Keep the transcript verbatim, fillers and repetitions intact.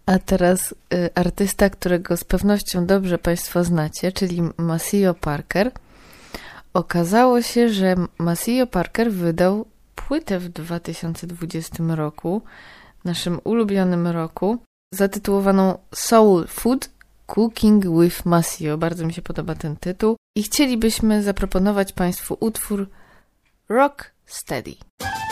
A teraz y, artysta, którego z pewnością dobrze Państwo znacie, czyli Maceo Parker. Okazało się, że Maceo Parker wydał płytę w dwa tysiące dwudziestym roku, naszym ulubionym roku, zatytułowaną Soul Food Cooking with Maceo. Bardzo mi się podoba ten tytuł. I chcielibyśmy zaproponować Państwu utwór Rock Steady.